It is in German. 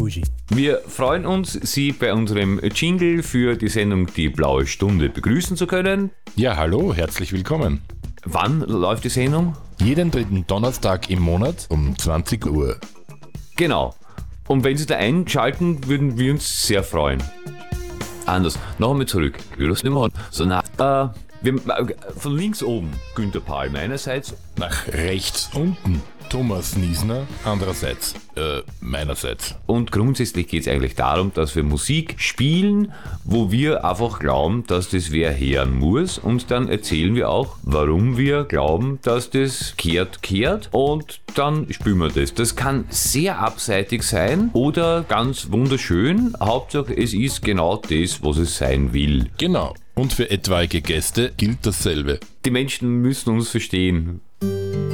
Buschi. Wir freuen uns, Sie bei unserem Jingle für die Sendung Die Blaue Stunde begrüßen zu können. Ja, hallo, herzlich willkommen. Wann läuft die Sendung? Jeden dritten Donnerstag im Monat um 20 Uhr. Genau. Und wenn Sie da einschalten, würden wir uns sehr freuen. Anders. Noch einmal zurück. Von links oben Günter Pahl meinerseits. Nach rechts unten Thomas Niesner, andererseits, meinerseits. Und grundsätzlich geht es eigentlich darum, dass wir Musik spielen, wo wir einfach glauben, dass das wer hören muss. Und dann erzählen wir auch, warum wir glauben, dass das kehrt. Und dann spielen wir das. Das kann sehr abseitig sein oder ganz wunderschön. Hauptsache, es ist genau das, was es sein will. Genau. Und für etwaige Gäste gilt dasselbe. Die Menschen müssen uns verstehen.